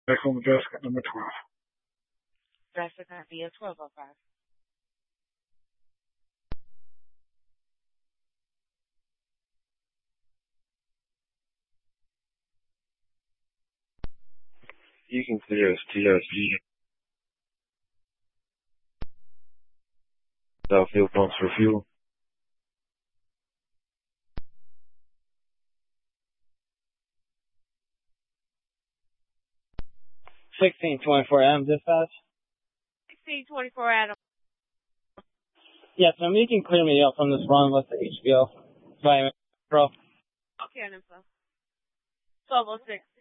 Back on the desk at number 12. That's going to be a 1205. You can clear as TRC. Southfield pumps for fuel. 1624 Adam dispatch. 1624 Adam. Yes, ma'am, you can clear me up from this run with the HBO. Bye, bro. Okay, info. 1206.